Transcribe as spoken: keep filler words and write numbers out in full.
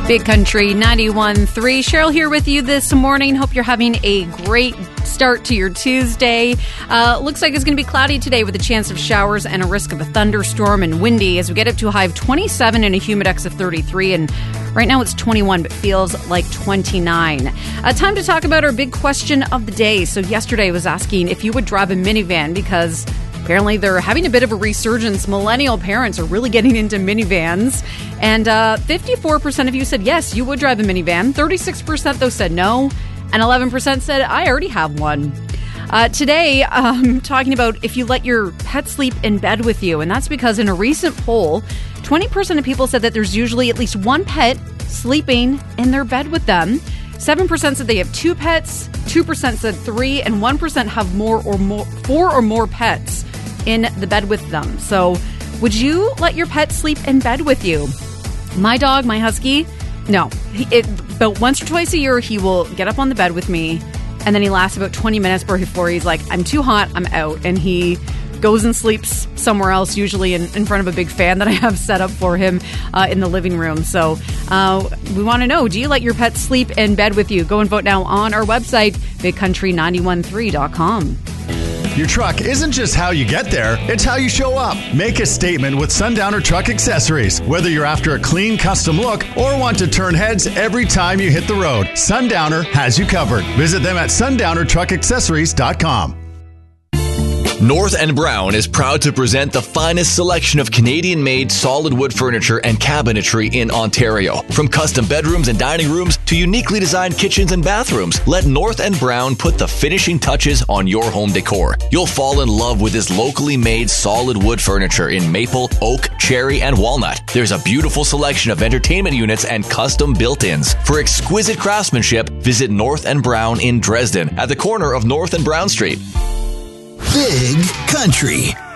Big Country ninety-one point three. Cheryl here with you this morning. Hope you're having a great start to your Tuesday. Uh, looks like it's going to be cloudy today with a chance of showers and a risk of a thunderstorm and windy as we get up to a high of twenty-seven and a humidex of thirty-three. And right now it's twenty-one, but feels like twenty-nine. Uh, time to talk about our big question of the day. So yesterday I was asking if you would drive a minivan because apparently they're having a bit of a resurgence. Millennial parents are really getting into minivans. And uh, fifty-four percent of you said yes, you would drive a minivan. thirty-six percent, though, said no. And eleven percent said, I already have one. Uh, today, um, talking about if you let your pet sleep in bed with you. And that's because in a recent poll, twenty percent of people said that there's usually at least one pet sleeping in their bed with them. seven percent said they have two pets, two percent said three, and one percent have more or more, four or more pets in the bed with them. So would you let your pet sleep in bed with you? My dog, my husky, no. He, it, but once or twice a year, he will get up on the bed with me, and then he lasts about twenty minutes before he's like, I'm too hot, I'm out. And he goes and sleeps somewhere else, usually in, in front of a big fan that I have set up for him uh, in the living room. So uh, we want to know, do you let your pet sleep in bed with you? Go and vote now on our website, big country nine one three dot com. Your truck isn't just how you get there, it's how you show up. Make a statement with Sundowner Truck Accessories. Whether you're after a clean custom look or want to turn heads every time you hit the road, Sundowner has you covered. Visit them at sundowner truck accessories dot com. North and Brown is proud to present the finest selection of Canadian-made solid wood furniture and cabinetry in Ontario. From custom bedrooms and dining rooms to uniquely designed kitchens and bathrooms, let North and Brown put the finishing touches on your home decor. You'll fall in love with this locally made solid wood furniture in maple, oak, cherry, and walnut. There's a beautiful selection of entertainment units and custom built-ins. For exquisite craftsmanship, visit North and Brown in Dresden at the corner of North and Brown Street. Big Country